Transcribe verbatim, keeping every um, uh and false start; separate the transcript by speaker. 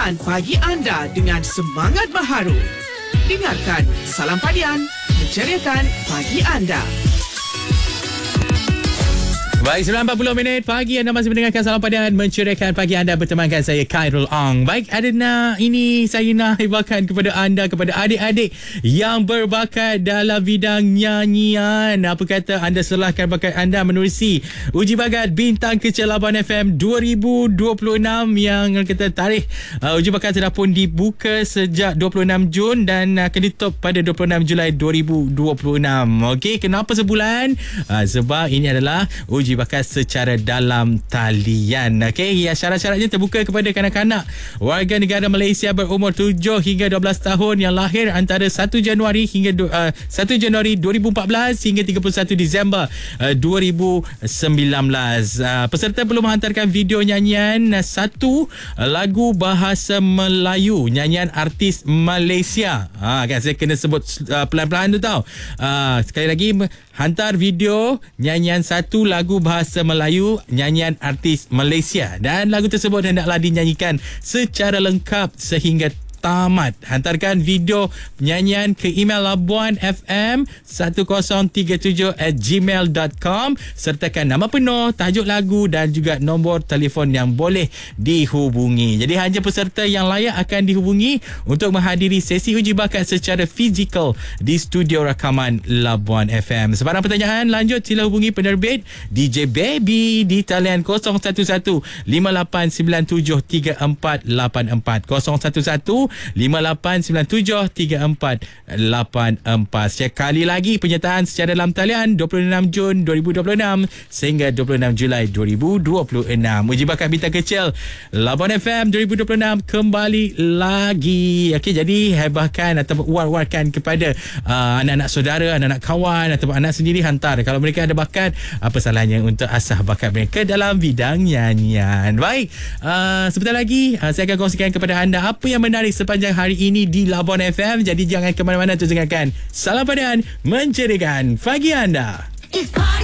Speaker 1: Mulakan pagi anda dengan semangat baharu. Dengarkan Salam Padian, menceriakan pagi anda.
Speaker 2: Baik, sembilan empat puluh minit pagi anda masih mendengarkan Salam Padian, menceriakan pagi anda bertemankan saya Khairul Ong. Baik, ada nak ini saya nak hibarkan kepada anda, kepada adik-adik yang berbakat dalam bidang nyanyian. Apa kata anda serahkan bakat anda menerusi uji bakat Bintang Kecil Labuan F M dua ribu dua puluh enam yang kita tarikh uh, uji bakat telah pun dibuka sejak dua puluh enam Jun dan akan ditutup pada dua puluh enam Julai dua ribu dua puluh enam. Okey, kenapa sebulan? Uh, sebab ini adalah uji bakat secara dalam talian. Okey, ya, syarat-syaratnya terbuka kepada kanak-kanak warga negara Malaysia berumur tujuh hingga dua belas tahun yang lahir antara satu Januari hingga uh, satu Januari dua ribu empat belas hingga tiga puluh satu Disember uh, dua ribu sembilan belas. Uh, peserta perlu menghantarkan video nyanyian uh, satu uh, lagu bahasa Melayu, nyanyian artis Malaysia. Ha, kan saya kena sebut uh, pelan-pelan tu tau. Uh, sekali lagi, hantar video nyanyian satu lagu bahasa Melayu, nyanyian artis Malaysia, dan lagu tersebut hendaklah dinyanyikan secara lengkap sehingga tamat. Hantarkan video nyanyian ke email labuanfm satu kosong tiga tujuh at gmail dot com. Sertakan nama penuh, tajuk lagu dan juga nombor telefon yang boleh dihubungi. Jadi hanya peserta yang layak akan dihubungi untuk menghadiri sesi uji bakat secara fizikal di studio rakaman Labuan F M. Sebarang pertanyaan lanjut sila hubungi penerbit D J Baby di talian kosong satu satu lima lapan sembilan tujuh tiga empat lapan empat kosong satu satu lima lapan sembilan tujuh tiga empat lapan empat. Sekali lagi, penyertaan secara dalam talian dua puluh enam Jun dua ribu dua puluh enam sehingga dua puluh enam Julai dua ribu dua puluh enam. Uji bakat Bintang Kecil Labuan F M dua ribu dua puluh enam kembali lagi. Okey, jadi hebahkan atau war-warkan kepada uh, anak-anak saudara, anak-anak kawan atau anak sendiri. Hantar kalau mereka ada bakat, apa salahnya untuk asah bakat mereka dalam bidang nyanyian. Baik, uh, sebentar lagi uh, saya akan kongsikan kepada anda apa yang menarik sepanjang hari ini di Labuan F M. Jadi jangan ke mana-mana, terus dengarkan Salam Padian, menceriakan pagi anda.